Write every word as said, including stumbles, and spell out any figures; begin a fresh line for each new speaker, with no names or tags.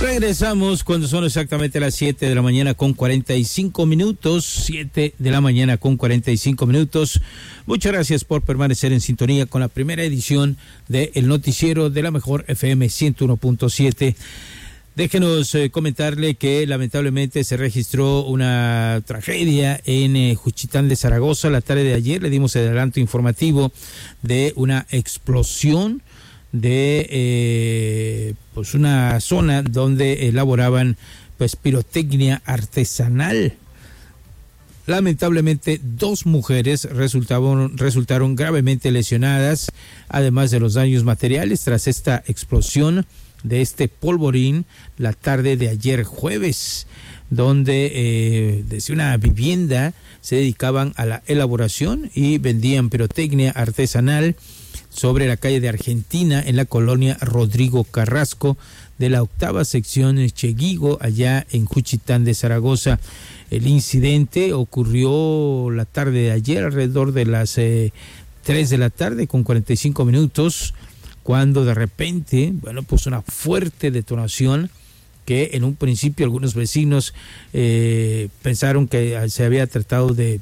Regresamos cuando son exactamente las siete de la mañana con cuarenta y cinco minutos, siete de la mañana con cuarenta y cinco minutos. Muchas gracias por permanecer en sintonía con la primera edición de El Noticiero de la Mejor F M ciento uno punto siete. Déjenos eh, comentarle que lamentablemente se registró una tragedia en eh, Juchitán de Zaragoza la tarde de ayer. Le dimos el adelanto informativo de una explosión de eh, pues una zona donde elaboraban pues pirotecnia artesanal. Lamentablemente dos mujeres resultaron, resultaron gravemente lesionadas, además de los daños materiales tras esta explosión de este polvorín la tarde de ayer jueves, donde eh, desde una vivienda se dedicaban a la elaboración y vendían pirotecnia artesanal sobre la calle de Argentina en la colonia Rodrigo Carrasco de la octava sección Cheguigo, allá en Juchitán de Zaragoza. El incidente ocurrió la tarde de ayer alrededor de las eh, tres de la tarde con cuarenta y cinco minutos, cuando de repente, bueno, pues una fuerte detonación que en un principio algunos vecinos eh, pensaron que se había tratado de